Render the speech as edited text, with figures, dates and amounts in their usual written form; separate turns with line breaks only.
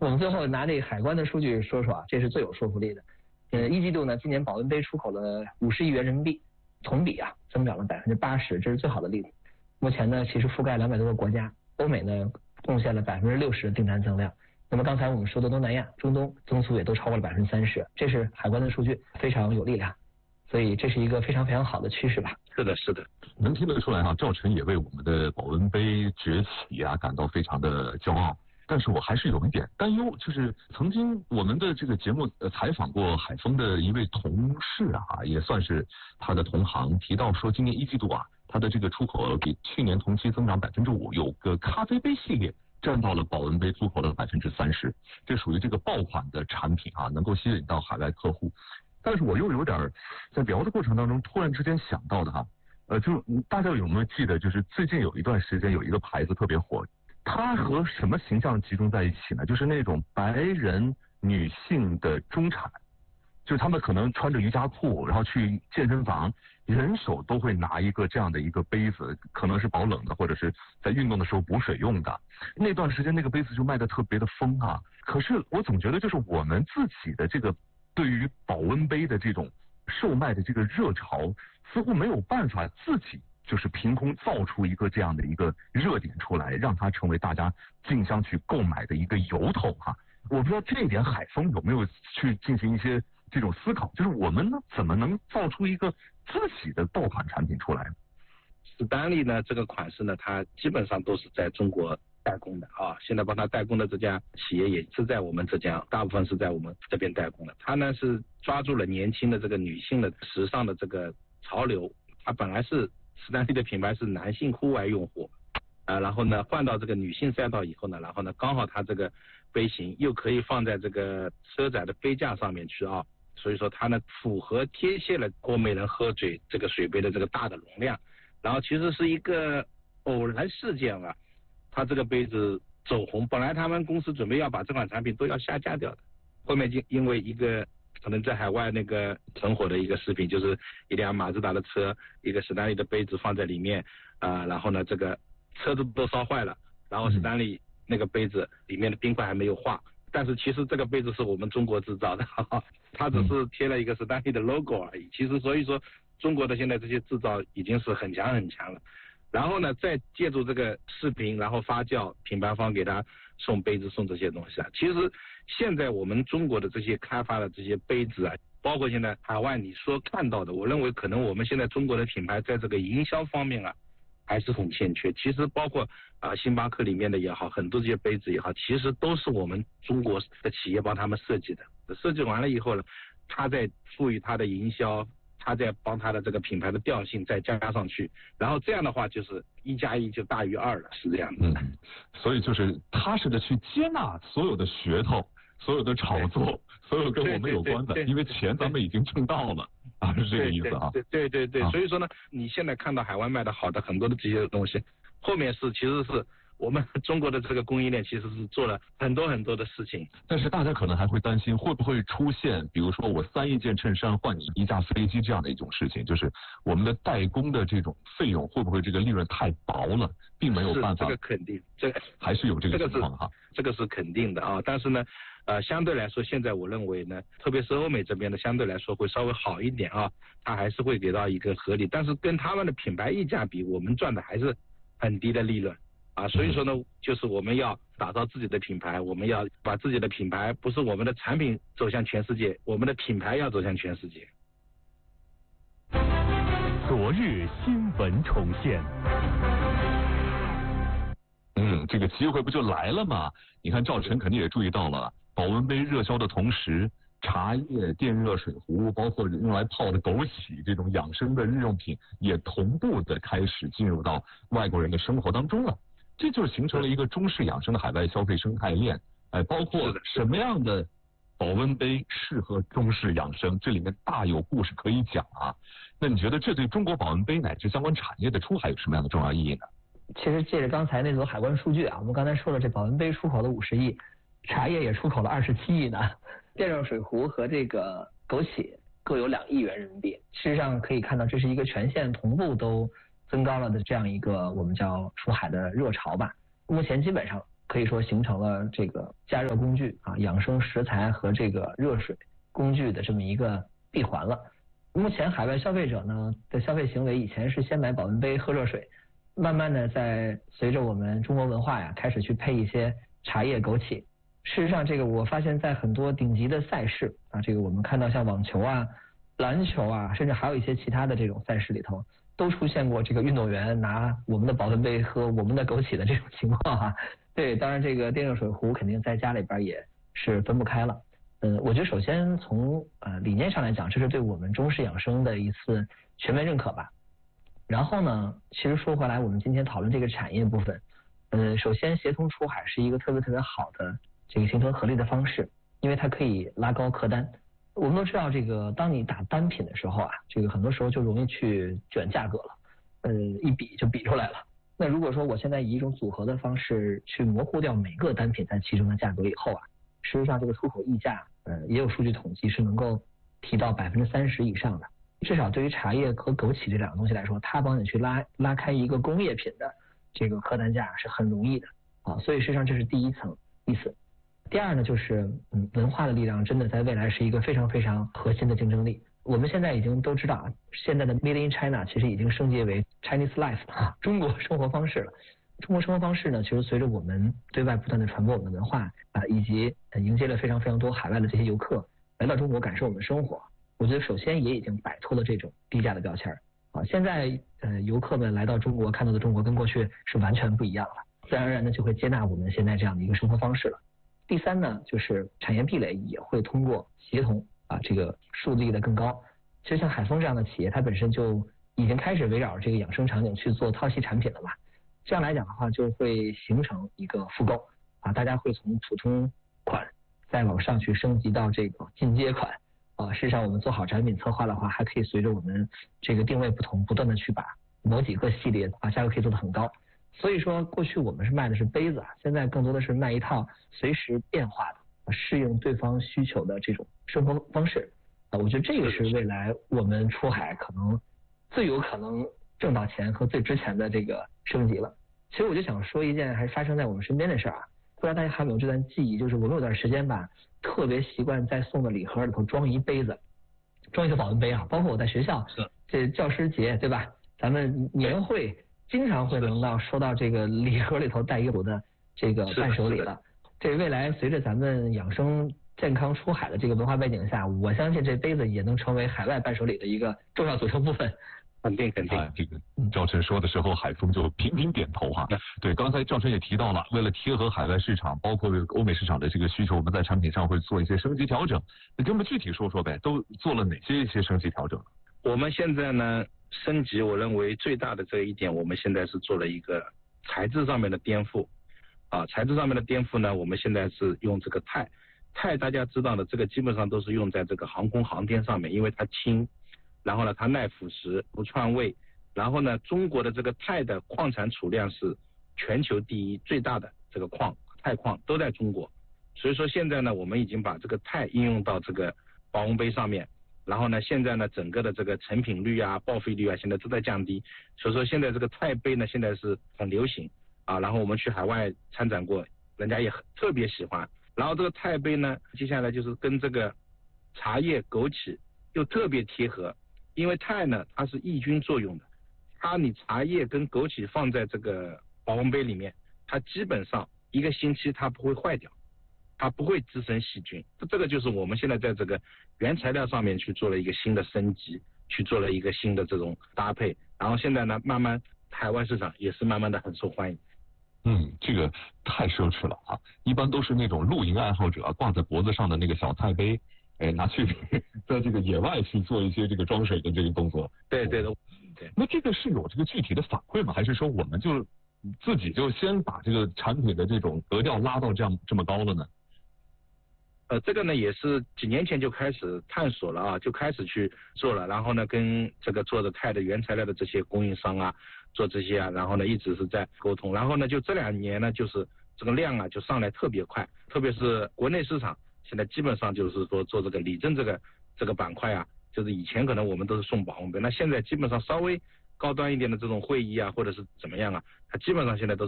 我们最后拿这个海关的数据说说啊，这是最有说服力的。一季度呢，今年保温杯出口了50亿元人民币，同比啊增长了80%，这是最好的例子。目前呢，其实覆盖200多个国家，欧美呢贡献了60%的订单增量。那么刚才我们说的东南亚、中东增速也都超过了30%，这是海关的数据，非常有力量。所以这是一个非常非常好的趋势吧？
是的，是的，
能听得出来哈，赵晨也为我们的保温杯崛起啊感到非常的骄傲。但是我还是有一点担忧，就是曾经我们的这个节目采访过海丰的一位同事啊，也算是他的同行，提到说今年一季度啊，他的这个出口比去年同期增长5%，有个咖啡杯系列占到了保温杯出口的30%，这属于这个爆款的产品啊，能够吸引到海外客户。但是我又有点在聊的过程当中突然之间想到的哈，就大家有没有记得，就是最近有一段时间有一个牌子特别火，它和什么形象集中在一起呢？就是那种白人女性的中产，就是他们可能穿着瑜伽裤，然后去健身房，人手都会拿一个这样的一个杯子，可能是保冷的，或者是在运动的时候补水用的。那段时间那个杯子就卖得特别的疯啊。可是我总觉得就是我们自己的这个对于保温杯的这种售卖的这个热潮，似乎没有办法自己就是凭空造出一个这样的一个热点出来，让它成为大家竞相去购买的一个由头哈。我不知道这一点海丰有没有去进行一些这种思考，就是我们呢怎么能造出一个自己的爆款产品出来呢？
史丹利呢这个款式呢，它基本上都是在中国代工的啊，现在帮他代工的这家企业也是在我们浙江，大部分是在我们这边代工的。他呢是抓住了年轻的这个女性的时尚的这个潮流，它本来是史丹利的品牌是男性户外用户，然后呢换到这个女性赛道以后呢，然后呢刚好它这个杯型又可以放在这个车载的杯架上面去啊，所以说它呢符合贴切了欧美人喝水这个水杯的这个大的容量。然后其实是一个偶然事件啊，它这个杯子走红，本来他们公司准备要把这款产品都要下架掉的，后面就因为一个可能在海外那个很火的一个视频，就是一辆马自达的车，一个史丹利的杯子放在里面然后呢这个车子都烧坏了，然后史丹利那个杯子里面的冰块还没有化，但是其实这个杯子是我们中国制造的，它只是贴了一个史丹利的 logo 而已。其实所以说中国的现在这些制造已经是很强很强了。然后呢再借助这个视频然后发酵，品牌方给他送杯子送这些东西啊。其实现在我们中国的这些开发的这些杯子啊，包括现在海外你说看到的，我认为可能我们现在中国的品牌在这个营销方面啊还是很欠缺。其实包括星巴克里面的也好，很多这些杯子也好，其实都是我们中国的企业帮他们设计的。设计完了以后呢，他再赋予他的营销，他再帮他的这个品牌的调性再加上去，然后这样的话就是1+1就大于2了，是这样的。
所以就是踏实的去接纳所有的噱头，所有的炒作，所有跟我们有关的，因为钱咱们已经挣到了啊，是这个意思啊。
对，所以说呢，你现在看到海外卖的好的很多的这些东西，后面其实是我们中国的这个供应链其实是做了很多很多的事情。
但是大家可能还会担心会不会出现比如说我3亿件衬衫换你1架飞机这样的一种事情，就是我们的代工的这种费用会不会这个利润太薄了，并没有办法。
这个肯定，这个
还是有这个情况哈。
这个是肯定的啊，但是呢相对来说现在我认为呢，特别是欧美这边的相对来说会稍微好一点啊，它还是会给到一个合理，但是跟他们的品牌溢价比，我们赚的还是很低的利润啊。所以说呢，就是我们要打造自己的品牌，我们要把自己的品牌，不是我们的产品走向全世界，我们的品牌要走向全世界。
昨日新闻重现。
这个机会不就来了吗？你看赵晨肯定也注意到了，保温杯热销的同时，茶叶、电热水壶，包括用来泡的枸杞这种养生的日用品，也同步的开始进入到外国人的生活当中了。这就是形成了一个中式养生的海外消费生态链。包括什么样的保温杯适合中式养生，这里面大有故事可以讲啊。那你觉得这对中国保温杯乃至相关产业的出海有什么样的重要意义呢？
其实借着刚才那组海关数据啊，我们刚才说了，这保温杯出口了50亿，茶叶也出口了27亿呢，电热水壶和这个枸杞各有2亿元人民币。事实上可以看到，这是一个全线同步都增高了的这样一个我们叫出海的热潮吧。目前基本上可以说形成了这个加热工具啊、养生食材和这个热水工具的这么一个闭环了。目前海外消费者呢的消费行为，以前是先买保温杯喝热水，慢慢的在随着我们中国文化呀，开始去配一些茶叶、枸杞。事实上，这个我发现在很多顶级的赛事啊，这个我们看到像网球啊、篮球啊，甚至还有一些其他的这种赛事里头，都出现过这个运动员拿我们的保温杯喝我们的枸杞的这种情况啊。对，当然这个电热水壶肯定在家里边也是分不开了。我觉得首先从理念上来讲，这是对我们中式养生的一次全面认可吧。然后呢，其实说回来，我们今天讨论这个产业部分，首先协同出海是一个特别好的这个形成合力的方式，因为它可以拉高客单。我们都知道，这个当你打单品的时候啊，这个很多时候就容易去卷价格了，一比就比出来了。那如果说我现在以一种组合的方式去模糊掉每个单品在其中的价格以后啊，事实上这个出口溢价，也有数据统计是能够提到30%以上的。至少对于茶叶和枸杞这两个东西来说，它帮你去拉开一个工业品的这个客单价是很容易的啊。所以实际上这是第一层意思。第二呢，就是文化的力量真的在未来是一个非常核心的竞争力。我们现在已经都知道啊，现在的 Made in China 其实已经升级为 Chinese Life 啊，中国生活方式了。中国生活方式呢，其实随着我们对外不断的传播我们的文化啊，以及迎接了非常多海外的这些游客来到中国感受我们的生活，我觉得首先也已经摆脱了这种低价的标签啊。现在游客们来到中国看到的中国跟过去是完全不一样了，自然而然的就会接纳我们现在这样的一个生活方式了。第三呢，就是产业壁垒也会通过协同啊，这个树立的更高。其实像海丰这样的企业，它本身就已经开始围绕这个养生场景去做套系产品了嘛。这样来讲的话，就会形成一个复购啊，大家会从普通款再往上去升级到这个进阶款啊。事实上，我们做好产品策划的话，还可以随着我们这个定位不同，不断的去把某几个系列啊价格可以做得很高。所以说，过去我们是卖的是杯子，现在更多的是卖一套随时变化的、适应对方需求的这种生活方式啊。我觉得这个是未来我们出海可能最有可能挣到钱和最值钱的这个升级了。其实我就想说一件还发生在我们身边的事啊，不知道大家还有没有这段记忆，就是我们有段时间吧，特别习惯在送的礼盒里头装一杯子，装一个保温杯啊。包括我在学校，这教师节对吧？咱们年会经常会能收到这个礼盒里头带一壶的这个伴手礼了。这未来随着咱们养生健康出海的这个文化背景下，我相信这杯子也能成为海外伴手礼的一个重要组成部分。
肯定。
这个赵晨说的时候，海丰就频频点头哈。对，刚才赵晨也提到了，为了贴合海外市场，包括欧美市场的这个需求，我们在产品上会做一些升级调整。你给我们具体说说呗，都做了哪些一些升级调整？
我们现在呢，升级我认为最大的这一点，我们现在是做了一个材质上面的颠覆啊。材质上面的颠覆呢，我们现在是用这个钛大家知道的，这个基本上都是用在这个航空航天上面，因为它轻，然后呢它耐腐蚀不串味，然后呢中国的这个钛的矿产储量是全球第一，最大的这个钛矿都在中国。所以说现在呢，我们已经把这个钛应用到这个保温杯上面，然后呢现在呢整个的这个成品率啊、报废率啊现在都在降低。所以说现在这个钛杯呢现在是很流行啊，然后我们去海外参展过，人家也特别喜欢。然后这个钛杯呢，接下来就是跟这个茶叶、枸杞又特别贴合，因为钛呢它是抑菌作用的，你茶叶跟枸杞放在这个保温杯里面，它基本上1个星期它不会坏掉，它不会滋生细菌。这个就是我们现在在这个原材料上面去做了一个新的升级，去做了一个新的这种搭配，然后现在呢慢慢海外市场也是慢慢的很受欢迎。
这个太奢侈了啊！一般都是那种露营爱好者挂在脖子上的那个小钛杯，拿去在这个野外去做一些这个装水的这个动作。
对。
那这个是有这个具体的反馈吗？还是说我们就自己就先把这个产品的这种格调拉到这么高了呢？
这个呢也是几年前就开始探索了啊，就开始去做了，然后呢跟这个做的钛的原材料的这些供应商啊做这些啊，然后呢一直是在沟通，然后呢就这2年呢就是这个量啊就上来特别快，特别是国内市场现在基本上就是说做这个理政这个板块啊，就是以前可能我们都是送保温杯，那现在基本上稍微高端一点的这种会议啊或者是怎么样啊，它基本上现在都是